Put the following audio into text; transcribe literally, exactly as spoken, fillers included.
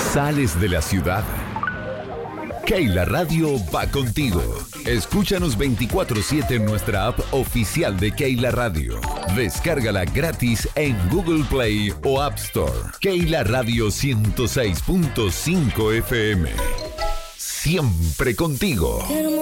Sales de la ciudad. Keila Radio va contigo. Escúchanos veinticuatro siete en nuestra app oficial de Keila Radio. Descárgala gratis en Google Play o App Store. Keila Radio ciento seis punto cinco F M. Siempre contigo.